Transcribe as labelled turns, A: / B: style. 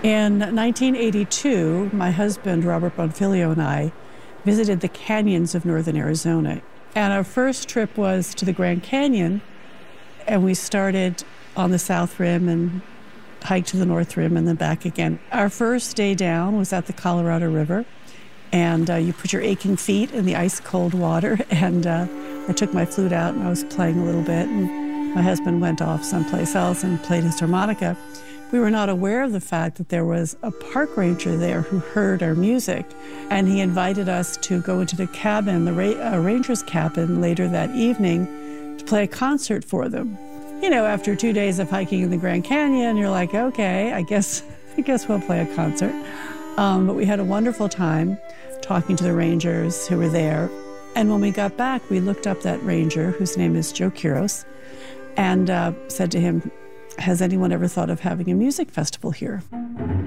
A: In 1982, my husband, Robert Bonfiglio, and I visited the canyons of northern Arizona. And our first trip was to the Grand Canyon, and we started on the South Rim and hiked to the North Rim and then back again. Our first day down was at the Colorado River, and you put your aching feet in the ice-cold water, and I took my flute out and I was playing a little bit, and my husband went off someplace else and played his harmonica. We were not aware of the fact that there was a park ranger there who heard our music, and he invited us to go into the cabin, the ranger's cabin, later that evening to play a concert for them. You know, after 2 days of hiking in the Grand Canyon, you're like, okay, I guess we'll play a concert. But we had a wonderful time talking to the rangers who were there. And when we got back, we looked up that ranger, whose name is Joe Quiros, and said to him, has anyone ever thought of having a music festival here?